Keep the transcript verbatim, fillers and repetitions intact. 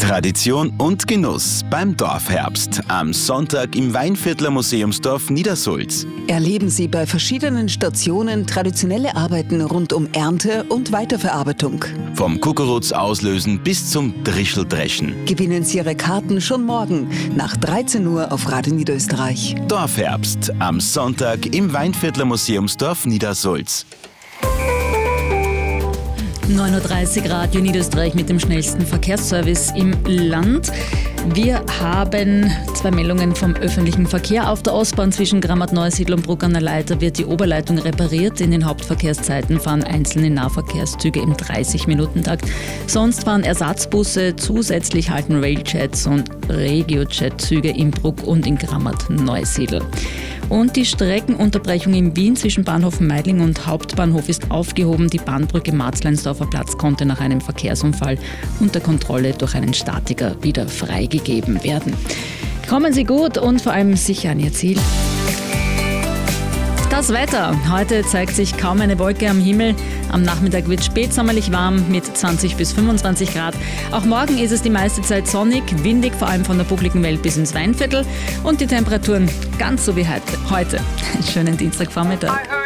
Tradition und Genuss beim Dorfherbst am Sonntag im Weinviertler Museumsdorf Niedersulz. Erleben Sie bei verschiedenen Stationen traditionelle Arbeiten rund um Ernte und Weiterverarbeitung. Vom Kukuruz auslösen bis zum Drischeldreschen. Gewinnen Sie Ihre Karten schon morgen nach dreizehn Uhr auf Radio Niederösterreich. Dorfherbst am Sonntag im Weinviertler Museumsdorf Niedersulz. neun Uhr dreißig Radio Niederösterreich mit dem schnellsten Verkehrsservice im Land. Wir haben zwei Meldungen vom öffentlichen Verkehr. Auf der Ostbahn zwischen Grammat-Neusiedl und Bruck an der Leiter wird die Oberleitung repariert. In den Hauptverkehrszeiten fahren einzelne Nahverkehrszüge im dreißig-Minuten-Takt. Sonst fahren Ersatzbusse. Zusätzlich halten Railjets und Regiojet-Züge in Bruck und in Grammat-Neusiedl. Und die Streckenunterbrechung in Wien zwischen Bahnhof Meidling und Hauptbahnhof ist aufgehoben. Die Bahnbrücke Marzleinsdorfer Platz konnte nach einem Verkehrsunfall unter Kontrolle durch einen Statiker wieder freigegeben werden. Kommen Sie gut und vor allem sicher an Ihr Ziel. Das Wetter. Heute zeigt sich kaum eine Wolke am Himmel. Am Nachmittag wird spätsommerlich warm mit zwanzig bis fünfundzwanzig Grad. Auch morgen ist es die meiste Zeit sonnig, windig, vor allem von der buckligen Welt bis ins Weinviertel. Und die Temperaturen ganz so wie heute. Einen schönen Dienstagvormittag.